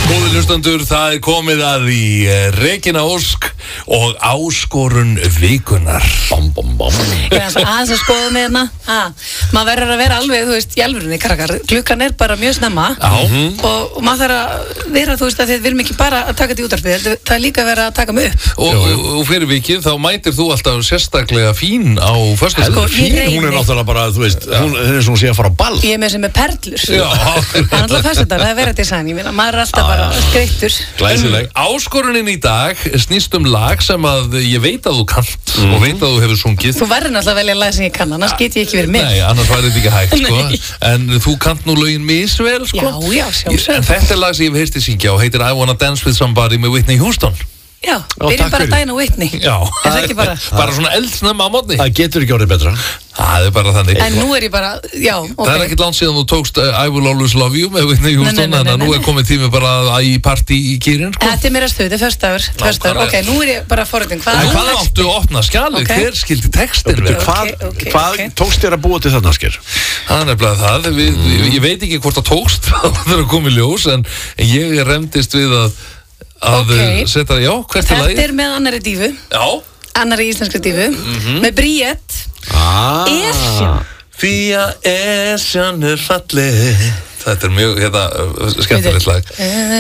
Góðir hlustendur, það komið að í Regína Ósk og áskorun vikunar. Aðeins að skoða með hérna. Maður verður að vera alveg, þú veist, í alvörunni, krakkar. Klukkan bara mjög snemma. Og maður þarf að vera, þú veist, að við viljum ekki bara að taka þetta í útvarpið. Það er líka að vera að taka mig upp. Og fyrir vikið þá mætir þú alltaf sérstaklega fín á föstudag. Fín, hún náttúrulega bara, þú veist, hún eins og hún sé að fara á ball. Ég með sem er perlur. Já. Það er alltaf föstudag, það er verið design. Ég meina, maður er alltaf bara skreittur. Glæsileg. Áskorunin í dag snýst lag sem að ég veit að þú kannt og veit að þú hefur sungið. Þú verður náttúrulega að velja lag sem ég kann, annars get ég ekki verið með. Nei, annars væri þetta ekki hægt, sko. En þú kannt nú lögin misvel, sko. Já, sjálfsögðu. En þetta er lag sem ég hef heyrt í syngja og heitir I Wanna Dance With Somebody með Whitney Houston. Já, byrjum bara Diana Whitney. Já. Er það ekki bara? Bara svona eldsnemma á mótni. Það getur ekki orðið betra. Það er bara þannig. En nú er ég bara, já, ok. Það er ekkert langt síðan þú tókst I Will Always Love You með Whitney Houston, þannig að nú er komið tími bara í partí í kýrin, sko. Þetta er mér að stuð, þetta er föstudagur. Ok, nú er ég bara forritin. Hvað áttu að opna skjalið? Hver skildi textin vera? Hvað tókst þér að búa til þarna, Sker? Það er nefnilega það. Ég veit ekki hvort það tókst, það er að koma í ljós, en ég remdist við að setja, já, hvert er lagið? Þetta er með annarri dífu. Já. Annarri íslenskri dífu. Með Bríett. Esjan. Því að Esjan er fallið. Þetta er mjög, skemmtilegt lag.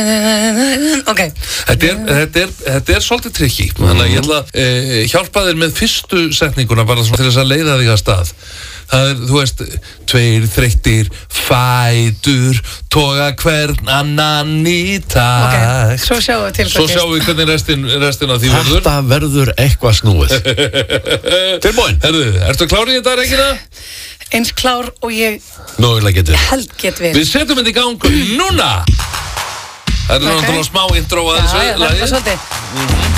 Ok. Þetta er svolítið trikki. Þannig að ég ætla að hjálpa þér með fyrstu setninguna bara svona til þess að leiða þig að stað. Það er, þú veist, 2 þreyttir fætur toga hvern annan í tak. Ok, svo sjáum við til hvað Svo sjáum við hvernig restin af því verður. Þetta verður eitthvað snúið. Tilbúin. Herðu, ertu klár í þetta, Regína? Eins klár og ég Mögulega getur. held get við. Við setjum þetta í gang núna. Það er náttúrulega smá intro að þessu lagi. Já, það er svolítið.